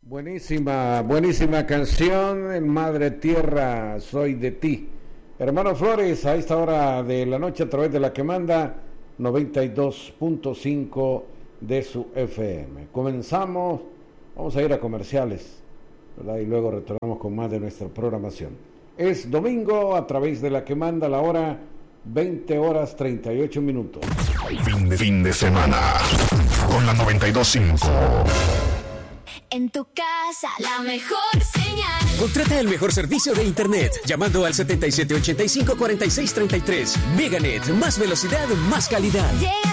Buenísima, buenísima canción, en Madre Tierra, soy de ti. Hermano Flores, a esta hora de la noche a través de la que manda 92.5 de su FM. Comenzamos, vamos a ir a comerciales, ¿verdad? Y luego retornamos con más de nuestra programación. Es domingo a través de la que manda la hora 20 horas 38 minutos. Fin de semana con la 92.5. En tu casa, la mejor señal. Contrata el mejor servicio de internet llamando al 7785-4633. Meganet, más velocidad, más calidad.